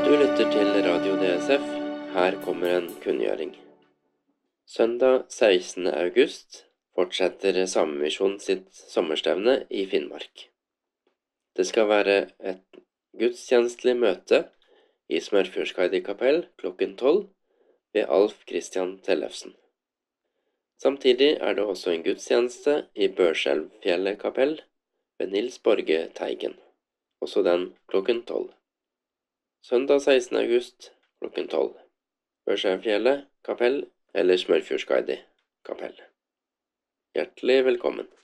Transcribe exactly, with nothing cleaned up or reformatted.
Du lytter til Radio D S F. Her kommer en kunngjøring. Søndag sekstende august fortsetter Samemisjon sitt sommerstevne i Finnmark. Det skal være et gudstjenestelig møte i Smørfjordskaidi kapell klokken tolv ved Alf Christian Tellefsen. Samtidig er det også en gudstjeneste i Børselvfjellet kapell ved Nils Borge Teigen, også den klokken tolv. Søndag sekstende august klokken tolv. Børselvfjellet kapell eller Smørfjordskaidi kapell. Hjertelig velkommen.